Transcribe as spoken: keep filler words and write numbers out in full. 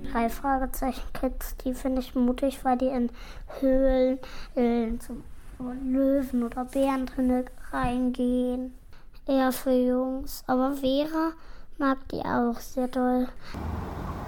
drei Fragezeichen Kids, die finde ich mutig, weil die in Höhlen, in so Löwen oder Bären drin reingehen. Eher für Jungs. Aber Vera mag die auch sehr doll.